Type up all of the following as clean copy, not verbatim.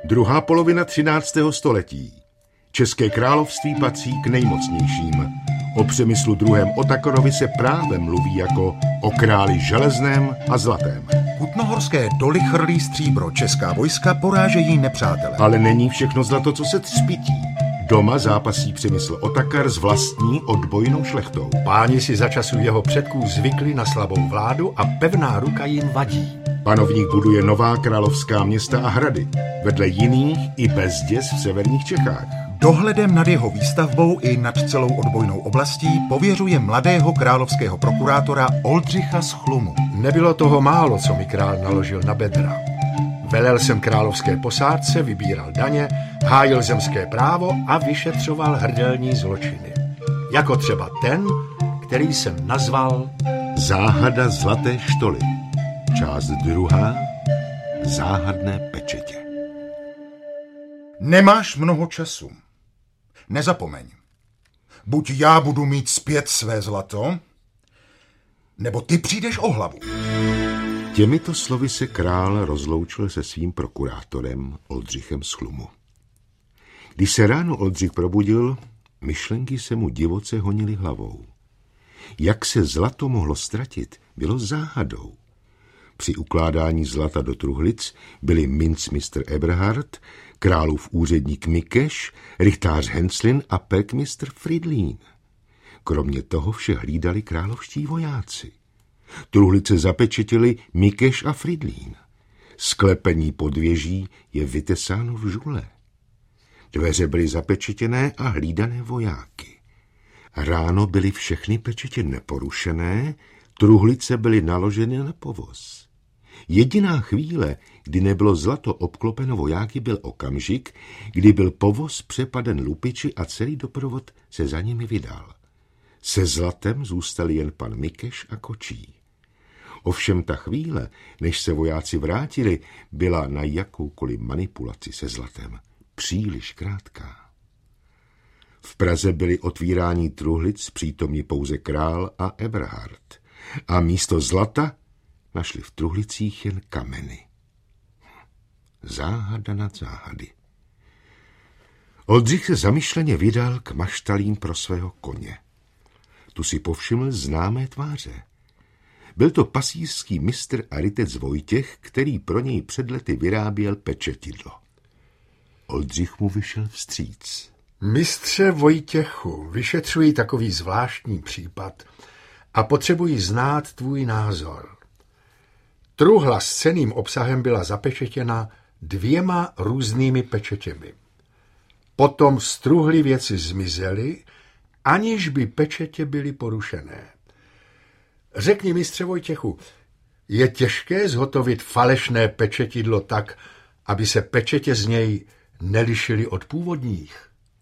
Druhá polovina 13. století. České království patří k nejmocnějším. O Přemyslu II. Otakorovi se právem mluví jako o králi železném a zlatém. Kutnohorské doly chrlí stříbro, česká vojska porážejí nepřátele. Ale není všechno zlato, co se třpití. Doma zápasí Přemysl Otakar s vlastní odbojnou šlechtou. Páni si za časů jeho předků zvykli na slabou vládu a pevná ruka jim vadí. Panovník buduje nová královská města a hrady, vedle jiných i bezděs v severních Čechách. Dohledem nad jeho výstavbou i nad celou odbojnou oblastí pověřuje mladého královského prokurátora Oldřicha z Chlumu. Nebylo toho málo, co mi král naložil na bedra. Velel jsem královské posádce, vybíral daně, hájil zemské právo a vyšetřoval hrdelní zločiny. Jako třeba ten, který jsem nazval Záhada zlaté štoly. Část 2. Záhadné pečetě. Nemáš mnoho času. Nezapomeň. Buď já budu mít zpět své zlato, nebo ty přijdeš o hlavu. Těmito slovy se král rozloučil se svým prokurátorem Oldřichem z Chlumu. Když se ráno Oldřich probudil, myšlenky se mu divoce honily hlavou. Jak se zlato mohlo ztratit, bylo záhadou. Při ukládání zlata do truhlic byli mincmistr Eberhard, králův úředník Mikeš, rychtář Henslin a perkmistr Fridlín. Kromě toho vše hlídali královští vojáci. Truhlice zapečetili Mikeš a Fridlín. Sklepení podvěží je vytesáno v žule. Dveře byly zapečetěné a hlídané vojáky. Ráno byly všechny pečetě neporušené, truhlice byly naloženy na povoz. Jediná chvíle, kdy nebylo zlato obklopeno vojáky, byl okamžik, kdy byl povoz přepaden lupiči a celý doprovod se za nimi vydal. Se zlatem zůstali jen pan Mikeš a kočí. Ovšem ta chvíle, než se vojáci vrátili, byla na jakoukoliv manipulaci se zlatem příliš krátká. V Praze byli otvírání truhlic přítomní pouze král a Eberhard. A místo zlata našli v truhlicích jen kameny. Záhada nad záhady. Oldřich se zamyšleně vydal k maštalím pro svého koně. Tu si povšiml známé tváře. Byl to pasířský mistr a rytec Vojtěch, který pro něj před lety vyráběl pečetidlo. Oldřich mu vyšel vstříc. Mistře Vojtěchu, vyšetřuji takový zvláštní případ a potřebuji znát tvůj názor. Truhla s cenným obsahem byla zapečetěna 2 různými pečetěmi. Potom z truhly věci zmizely, aniž by pečetě byly porušené. Řekni, mistře Vojtěchu, je těžké zhotovit falešné pečetidlo tak, aby se pečetě z něj nelišily od původních?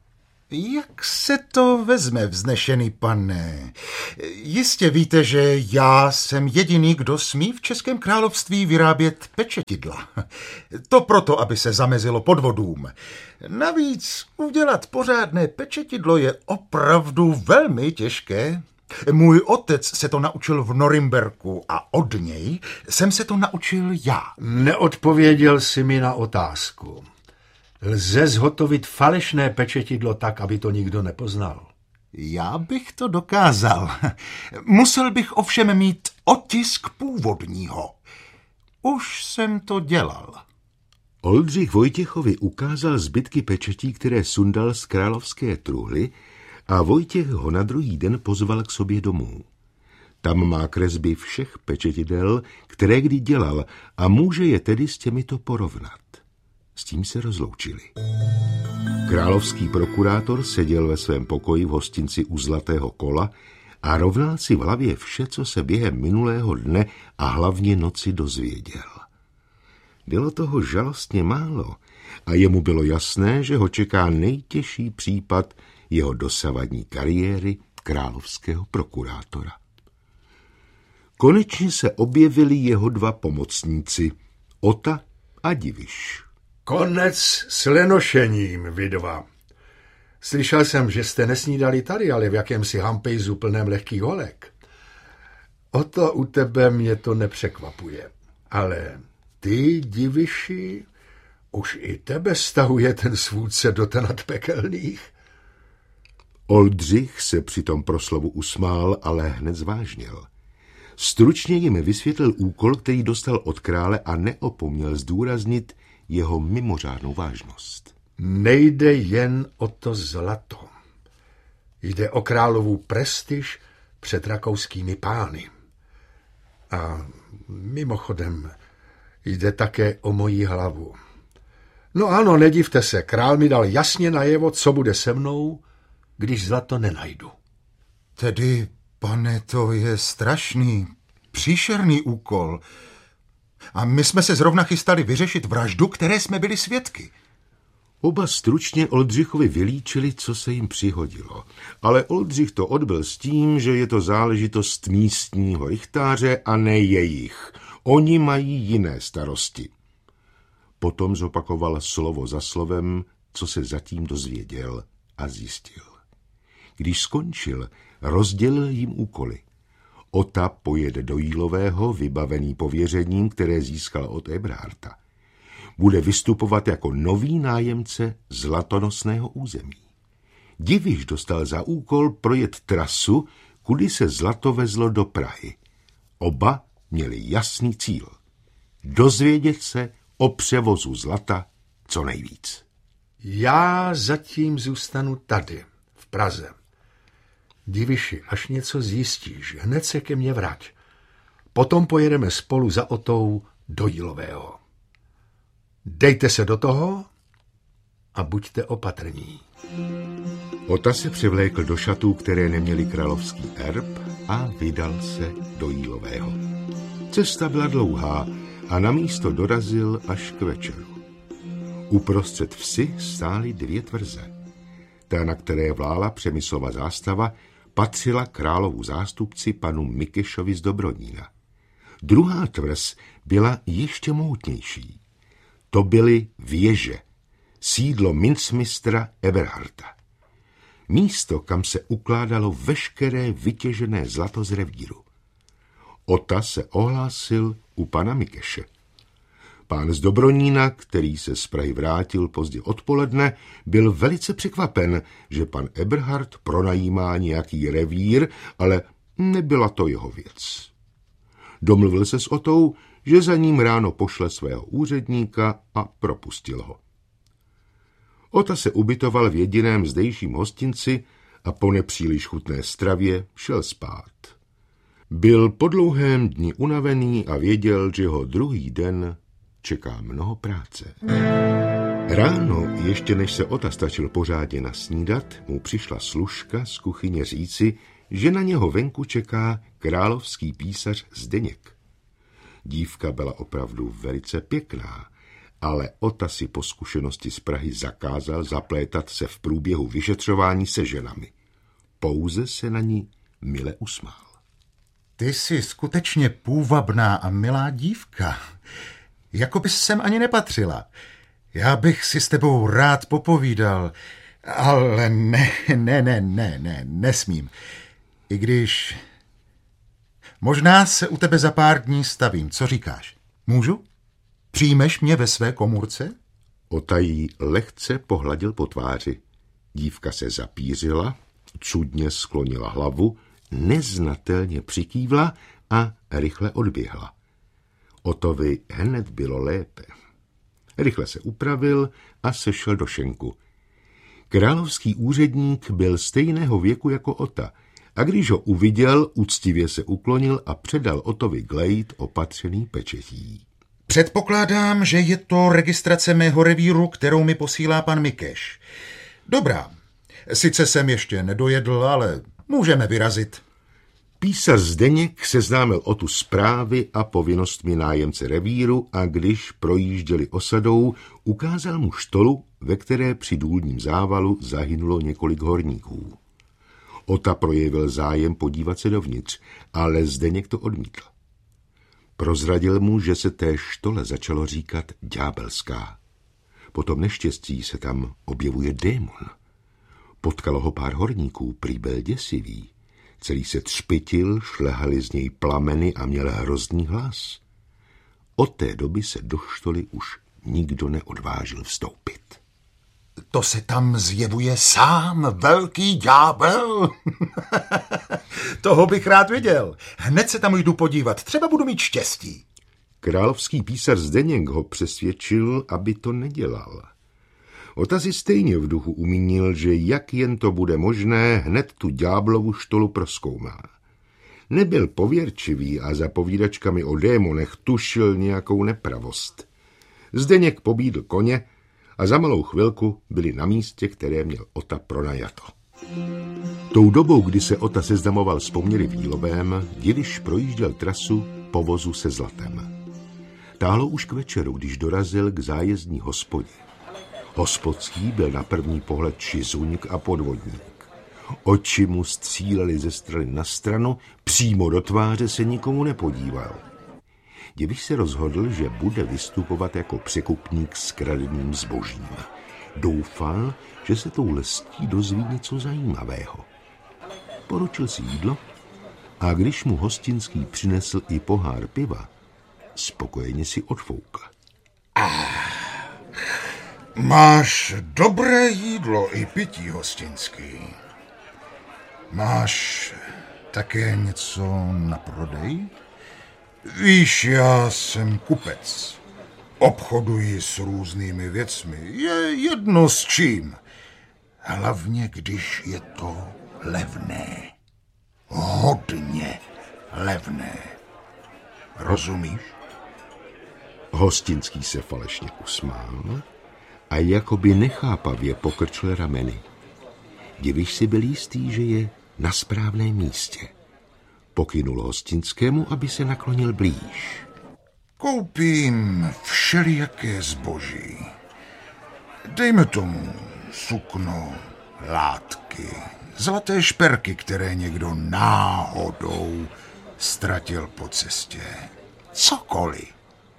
Jak se to vezme, vznešený pane? Jistě víte, že já jsem jediný, kdo smí v Českém království vyrábět pečetidla. To proto, aby se zamezilo podvodům. Navíc udělat pořádné pečetidlo je opravdu velmi těžké. Můj otec se to naučil v Norimberku a od něj jsem se to naučil já. Neodpověděl jsi mi na otázku. Lze zhotovit falešné pečetidlo tak, aby to nikdo nepoznal? Já bych to dokázal. Musel bych ovšem mít otisk původního. Už jsem to dělal. Oldřich Vojtěchovi ukázal zbytky pečetí, které sundal z královské truhly, a Vojtěch ho na druhý den pozval k sobě domů. Tam má kresby všech pečetidel, které kdy dělal, a může je tedy s těmito porovnat. S tím se rozloučili. Královský prokurátor seděl ve svém pokoji v hostinci u Zlatého kola a rovnal si v hlavě vše, co se během minulého dne a hlavně noci dozvěděl. Bylo toho žalostně málo a jemu bylo jasné, že ho čeká nejtěžší případ jeho dosavadní kariéry královského prokurátora. Konečně se objevili jeho 2 pomocníci, Ota a Diviš. Konec s lenošením, vy 2. Slyšel jsem, že jste nesnídali tady, ale v jakémsi hampejzu plném lehkých holek. O to u tebe mě to nepřekvapuje. Ale ty, Diviši, Už i tebe stahuje ten svůdce do tenat pekelných? Oldřich se při tom proslovu usmál, ale hned zvážnil. Stručně jim vysvětlil úkol, který dostal od krále a neopomněl zdůraznit jeho mimořádnou vážnost. Nejde jen o to zlato. Jde o královu prestiž před rakouskými pány. A mimochodem jde také o moji hlavu. No ano, nedivte se, král mi dal jasně najevo, co bude se mnou, když zlato nenajdu. Tedy, pane, to je strašný, příšerný úkol. A my jsme se zrovna chystali vyřešit vraždu, které jsme byli svědky. Oba stručně Oldřichovi vylíčili, co se jim přihodilo. Ale Oldřich to odbyl s tím, že je to záležitost místního rychtáře a ne jejich. Oni mají jiné starosti. Potom zopakoval slovo za slovem, co se zatím dozvěděl a zjistil. Když skončil, rozdělil jim úkoly. Ota pojede do Jílového, vybavený pověřením, které získal od Eberharta. Bude vystupovat jako nový nájemce zlatonosného území. Diviš dostal za úkol projet trasu, kudy se zlato vezlo do Prahy. Oba měli jasný cíl. Dozvědět se o převozu zlata co nejvíc. Já zatím zůstanu tady, v Praze. Diviši, až něco zjistíš, hned se ke mně vrať. Potom pojedeme spolu za Otou do Jílového. Dejte se do toho a buďte opatrní. Ota se převlékl do šatů, které neměly královský erb, a vydal se do Jílového. Cesta byla dlouhá a na místo dorazil až k večeru. Uprostřed vsi stály dvě tvrze. Ta, na které vlála Přemyslova zástava, patřila královu zástupci panu Mikešovi z Dobronína. Druhá tvrz byla ještě mohutnější. To byly věže, sídlo mincmistra Eberharta. Místo, kam se ukládalo veškeré vytěžené zlato z revíru. Ota se ohlásil u pana Mikeše. Pán z Dobronína, který se z Prahy vrátil pozdě odpoledne, byl velice překvapen, že pan Eberhard pronajímá nějaký revír, ale nebyla to jeho věc. Domluvil se s Otou, že za ním ráno pošle svého úředníka a propustil ho. Ota se ubytoval v jediném zdejším hostinci a po nepříliš chutné stravě šel spát. Byl po dlouhém dni unavený a věděl, že ho druhý den čeká mnoho práce. Ráno, ještě než se Ota stačil pořádně nasnídat, mu přišla služka z kuchyně říci, že na něho venku čeká královský písař Zdeněk. Dívka byla opravdu velice pěkná, ale Ota si po zkušenosti z Prahy zakázal zaplétat se v průběhu vyšetřování se ženami. Pouze se na ní mile usmál. Ty jsi skutečně půvabná a milá dívka. Jako bys sem ani nepatřila. Já bych si s tebou rád popovídal, ale nesmím. I když... Možná se u tebe za pár dní stavím. Co říkáš? Můžu? Přijmeš mě ve své komůrce? Ota jí lehce pohladil po tváři. Dívka se zapířila, čudně sklonila hlavu, neznatelně přikývla a rychle odběhla. Otovi hned bylo lépe. Rychle se upravil a sešel do šenku. Královský úředník byl stejného věku jako Ota, a když ho uviděl, úctivě se uklonil a předal Otovi glejt opatřený pečetí. Předpokládám, že je to registrace mého revíru, kterou mi posílá pan Mikeš. Dobrá, sice jsem ještě nedojedl, ale můžeme vyrazit. Písař Zdeněk seznámil Otu zprávy a povinnostmi nájemce revíru a když projížděli osadou, ukázal mu štolu, ve které při důlním závalu zahynulo několik horníků. Ota projevil zájem podívat se dovnitř, ale Zdeněk to odmítl. Prozradil mu, že se té štole začalo říkat ďábelská. Po tom neštěstí se tam objevuje démon. Potkalo ho pár horníků, prý byl děsivý. Celý se třpitil, šlehaly z něj plameny a měl hrozný hlas. Od té doby se do štoly už nikdo neodvážil vstoupit. To se tam zjevuje sám velký ďábel. Toho bych rád viděl. Hned se tam jdu podívat, třeba budu mít štěstí. Královský písař Zdeněk ho přesvědčil, aby to nedělal. Ota si stejně v duchu umínil, že jak jen to bude možné, hned tu ďáblovu štolu prozkoumá. Nebyl pověrčivý a za povídačkami o démonech tušil nějakou nepravost. Zdeněk pobídl koně a za malou chvilku byli na místě, které měl Ota pronajato. Tou dobou, kdy se Ota seznamoval s poměry výlovem, Diviš projížděl trasu po vozu se zlatem. Táhlo už k večeru, když dorazil k zájezdní hospodě. Hospodský byl na první pohled šizuňk a podvodník. Oči mu střílely ze strany na stranu, přímo do tváře se nikomu nepodíval. Diviš se rozhodl, že bude vystupovat jako překupník s kradeným zbožím. Doufal, že se tou lestí dozví něco zajímavého. Poručil si jídlo a když mu hostinský přinesl i pohár piva, spokojeně si odfoukl. Máš dobré jídlo i pití, hostinský. Máš také něco na prodej? Víš, já jsem kupec. Obchoduji s různými věcmi. Je jedno s čím. Hlavně, když je to levné. Hodně levné. Rozumíš? Hostinský se falešně usmál a jakoby nechápavě pokrčil rameny. Diviš si byl jistý, že je na správném místě. Pokynul hostinskému, aby se naklonil blíž. Koupím všelijaké zboží. Dejme tomu sukno, látky, zlaté šperky, které někdo náhodou ztratil po cestě. Cokoliv.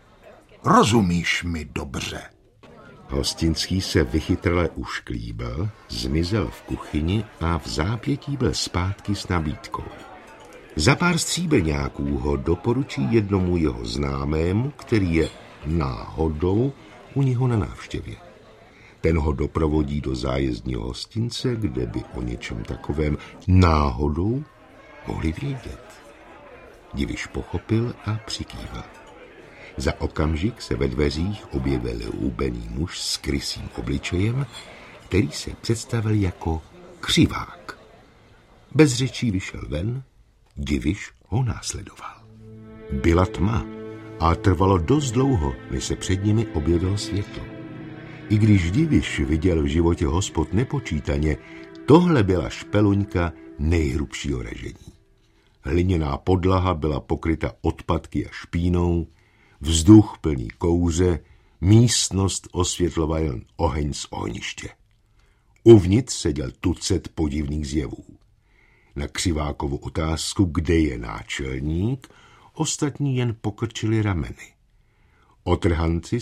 Rozumíš mi dobře? Hostinský se vychytrle ušklíbil, zmizel v kuchyni a v zápětí byl zpátky s nabídkou. Za pár stříbrňáků ho doporučí jednomu jeho známému, který je náhodou u něho na návštěvě. Ten ho doprovodí do zájezdního hostince, kde by o něčem takovém náhodou mohli vědět. Diviš pochopil a přikýval. Za okamžik se ve dveřích objevil hubený muž s krysím obličejem, který se představil jako Křivák. Bez řečí vyšel ven, Diviš ho následoval. Byla tma a trvalo dost dlouho, než se před nimi objevilo světlo. I když Diviš viděl v životě hospod nepočítaně, tohle byla špeluňka nejhrubšího ražení. Hliněná podlaha byla pokryta odpadky a špínou, vzduch plný kouře, místnost osvětloval jen oheň z ohniště. Uvnitř seděl tucet podivných zjevů. Na Křivákovu otázku, kde je náčelník, ostatní jen pokrčili rameny. Otrhanci